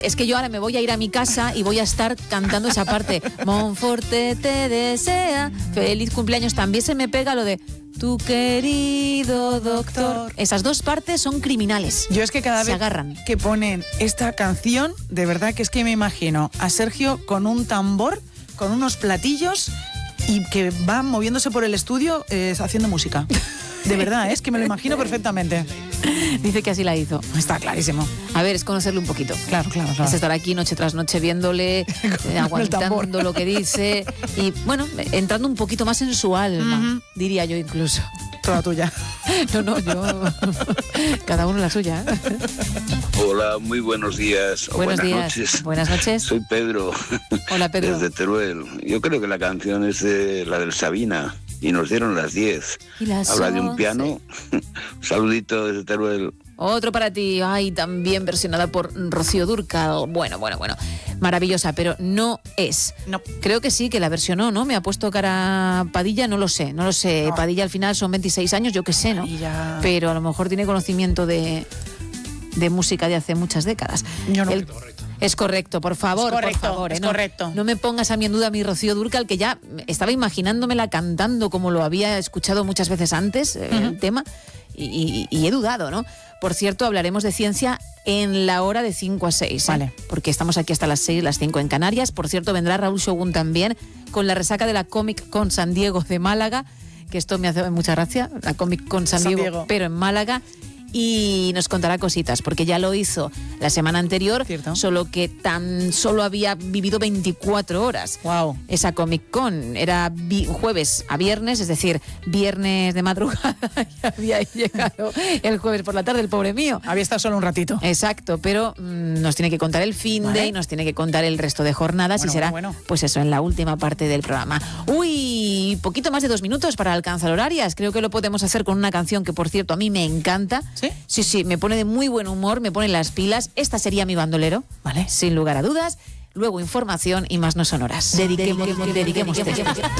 Es que yo ahora me voy a ir a mi casa y voy a estar cantando esa parte. Monforte te desea, feliz cumpleaños. También se me pega lo de tu querido doctor. Esas dos partes son criminales. Yo es que cada vez agarran. Que ponen esta canción, de verdad que es que me imagino a Sergio con un tambor, con unos platillos y que va moviéndose por el estudio haciendo música. De verdad, es que me lo imagino perfectamente. Dice que así la hizo. Está clarísimo. A ver, es conocerle un poquito. Claro. Es estar aquí noche tras noche viéndole, aguantando lo que dice y, bueno, entrando un poquito más en su alma, diría yo incluso. Toda tuya. No, yo... Cada uno la suya. Hola, muy buenos días. Buenos días. Noches. Buenas noches. Soy Pedro. Hola, Pedro. Desde Teruel. Yo creo que la canción es la del Sabina. Y nos dieron las 10. Habla de un piano. Un saludito desde Teruel. Otro para ti. Ay, también versionada por Rocío Dúrcal. Bueno. Maravillosa, pero no es. No. Creo que sí, que la versionó, ¿no? Me ha puesto cara Padilla, no lo sé. No. Padilla al final son 26 años, yo qué sé, ¿no? Padilla. Pero a lo mejor tiene conocimiento de música de hace muchas décadas. Yo no. Es correcto, por favor, es correcto, por favor. Es no, correcto. No me pongas a mí en duda mi Rocío Dúrcal, que ya estaba imaginándomela cantando como lo había escuchado muchas veces antes, el tema, y he dudado, ¿no? Por cierto, hablaremos de ciencia en la hora de 5 a 6. Vale. Porque estamos aquí hasta las 6, las 5 en Canarias. Por cierto, vendrá Raúl Shogun también con la resaca de la Comic Con San Diego de Málaga, que esto me hace mucha gracia, la Comic Con San Diego, pero en Málaga. Y nos contará cositas, porque ya lo hizo la semana anterior, ¿cierto? Solo que tan solo había vivido 24 horas. Wow. Esa Comic Con era jueves a viernes, es decir, viernes de madrugada, y había llegado el jueves por la tarde, el pobre mío. Había estado solo un ratito. Exacto, pero nos tiene que contar el fin de y nos tiene que contar el resto de jornadas y será, pues eso, en la última parte del programa. Uy, poquito más de 2 minutos para alcanzar horarias. Creo que lo podemos hacer con una canción que, por cierto, a mí me encanta. ¿Sí? Sí, me pone de muy buen humor, me pone las pilas. Esta sería mi bandolero, ¿vale? Sin lugar a dudas. Luego información y más no sonoras. Dediquemos.